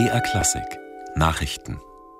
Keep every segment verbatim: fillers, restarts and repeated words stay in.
B R Klassik Nachrichten.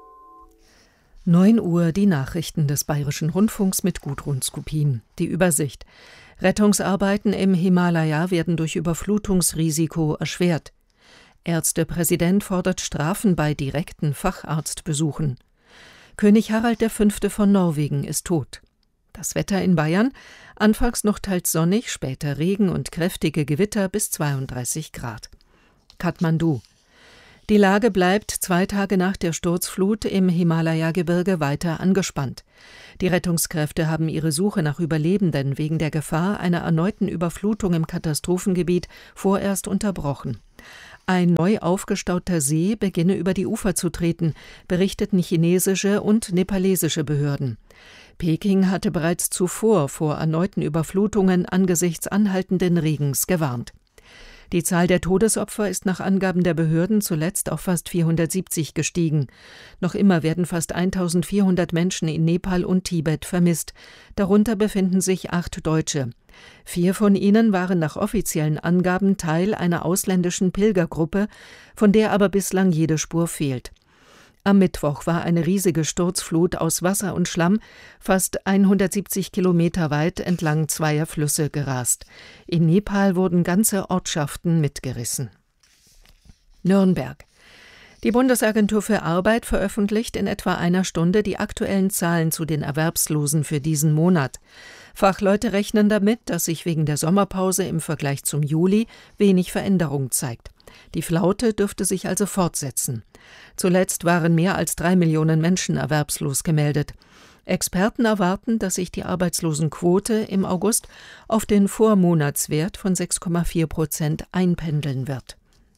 neun Uhr die Nachrichten des Bayerischen Rundfunks mit Gudrun Skupin. Die Übersicht. Rettungsarbeiten im Himalaya werden durch Überflutungsrisiko erschwert. Ärztepräsident fordert Strafen bei direkten Facharztbesuchen. König Harald der Fünfte von Norwegen ist tot. Das Wetter in Bayern: anfangs noch teils sonnig, später Regen und kräftige Gewitter bis zweiunddreißig Grad. Kathmandu. Die Lage bleibt zwei Tage nach der Sturzflut im Himalaya-Gebirge weiter angespannt. Die Rettungskräfte haben ihre Suche nach Überlebenden wegen der Gefahr einer erneuten Überflutung im Katastrophengebiet vorerst unterbrochen. Ein neu aufgestauter See beginne über die Ufer zu treten, berichteten chinesische und nepalesische Behörden. Peking hatte bereits zuvor vor erneuten Überflutungen angesichts anhaltenden Regens gewarnt. Die Zahl der Todesopfer ist nach Angaben der Behörden zuletzt auf fast vierhundertsiebzig gestiegen. Noch immer werden fast eintausendvierhundert Menschen in Nepal und Tibet vermisst. Darunter befinden sich acht Deutsche. Vier von ihnen waren nach offiziellen Angaben Teil einer ausländischen Pilgergruppe, von der aber bislang jede Spur fehlt. Am Mittwoch war eine riesige Sturzflut aus Wasser und Schlamm fast hundertsiebzig Kilometer weit entlang zweier Flüsse gerast. In Nepal wurden ganze Ortschaften mitgerissen. Nürnberg. Die Bundesagentur für Arbeit veröffentlicht in etwa einer Stunde die aktuellen Zahlen zu den Erwerbslosen für diesen Monat. Fachleute rechnen damit, dass sich wegen der Sommerpause im Vergleich zum Juli wenig Veränderung zeigt. Die Flaute dürfte sich also fortsetzen. Zuletzt waren mehr als drei Millionen Menschen erwerbslos gemeldet. Experten erwarten, dass sich die Arbeitslosenquote im August auf den Vormonatswert von sechs Komma vier Prozent einpendeln wird.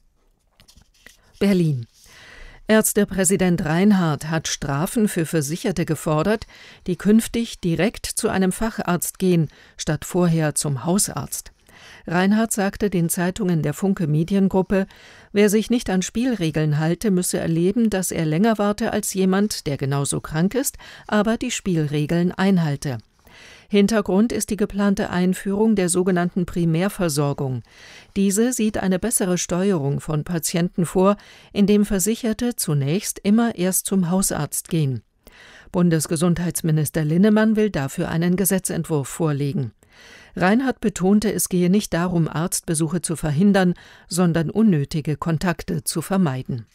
Berlin. Ärztepräsident Reinhardt hat Strafen für Versicherte gefordert, die künftig direkt zu einem Facharzt gehen, statt vorher zum Hausarzt. Reinhardt sagte den Zeitungen der Funke Mediengruppe, wer sich nicht an Spielregeln halte, müsse erleben, dass er länger warte als jemand, der genauso krank ist, aber die Spielregeln einhalte. Hintergrund ist die geplante Einführung der sogenannten Primärversorgung. Diese sieht eine bessere Steuerung von Patienten vor, indem Versicherte zunächst immer erst zum Hausarzt gehen. Bundesgesundheitsminister Linnemann will dafür einen Gesetzentwurf vorlegen. Reinhardt betonte, es gehe nicht darum, Arztbesuche zu verhindern, sondern unnötige Kontakte zu vermeiden.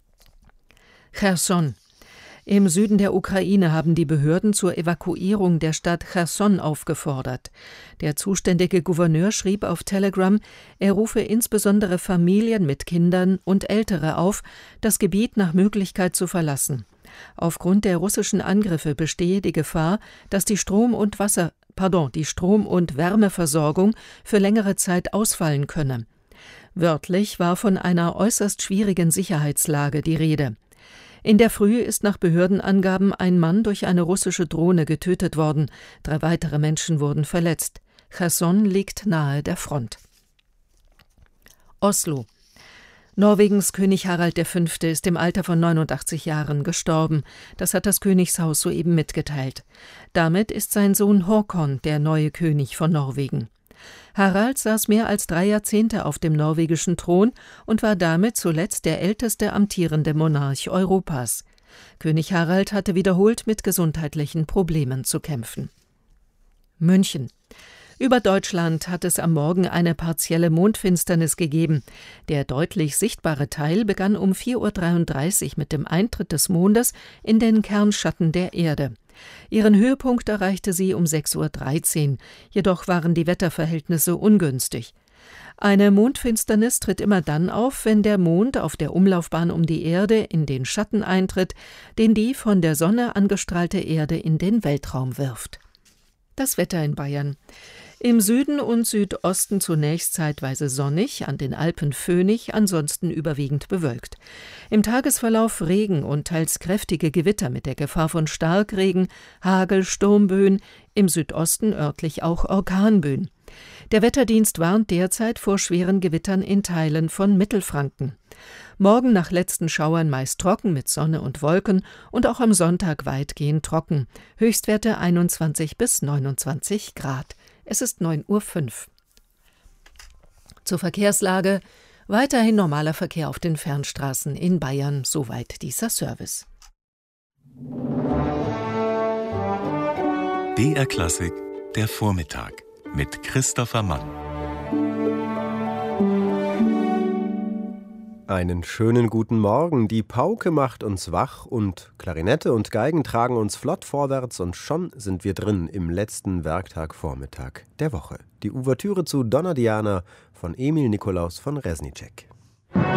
Cherson. Im Süden der Ukraine haben die Behörden zur Evakuierung der Stadt Cherson aufgefordert. Der zuständige Gouverneur schrieb auf Telegram, er rufe insbesondere Familien mit Kindern und Ältere auf, das Gebiet nach Möglichkeit zu verlassen. Aufgrund der russischen Angriffe bestehe die Gefahr, dass die Strom- und Wasser Pardon, die Strom- und Wärmeversorgung für längere Zeit ausfallen könne. Wörtlich war von einer äußerst schwierigen Sicherheitslage die Rede. In der Früh ist nach Behördenangaben ein Mann durch eine russische Drohne getötet worden. Drei weitere Menschen wurden verletzt. Cherson liegt nahe der Front. Oslo. Norwegens König Harald der Fünfte ist im Alter von neunundachtzig Jahren gestorben. Das hat das Königshaus soeben mitgeteilt. Damit ist sein Sohn Håkon der neue König von Norwegen. Harald saß mehr als drei Jahrzehnte auf dem norwegischen Thron und war damit zuletzt der älteste amtierende Monarch Europas. König Harald hatte wiederholt mit gesundheitlichen Problemen zu kämpfen. München. Über Deutschland hat es am Morgen eine partielle Mondfinsternis gegeben. Der deutlich sichtbare Teil begann um vier Uhr dreiunddreißig mit dem Eintritt des Mondes in den Kernschatten der Erde. Ihren Höhepunkt erreichte sie um sechs Uhr dreizehn, jedoch waren die Wetterverhältnisse ungünstig. Eine Mondfinsternis tritt immer dann auf, wenn der Mond auf der Umlaufbahn um die Erde in den Schatten eintritt, den die von der Sonne angestrahlte Erde in den Weltraum wirft. Das Wetter in Bayern. Im Süden und Südosten zunächst zeitweise sonnig, an den Alpen föhnig, ansonsten überwiegend bewölkt. Im Tagesverlauf Regen und teils kräftige Gewitter mit der Gefahr von Starkregen, Hagel, Sturmböen, im Südosten örtlich auch Orkanböen. Der Wetterdienst warnt derzeit vor schweren Gewittern in Teilen von Mittelfranken. Morgen nach letzten Schauern meist trocken mit Sonne und Wolken und auch am Sonntag weitgehend trocken. Höchstwerte einundzwanzig bis neunundzwanzig Grad. Es ist neun Uhr fünf. Zur Verkehrslage. Weiterhin normaler Verkehr auf den Fernstraßen in Bayern. Soweit dieser Service. B R Klassik, der Vormittag mit Christopher Mann. Einen schönen guten Morgen. Die Pauke macht uns wach und Klarinette und Geigen tragen uns flott vorwärts und schon sind wir drin im letzten Werktagvormittag der Woche. Die Ouvertüre zu Donna Diana von Emil Nikolaus von Reznicek.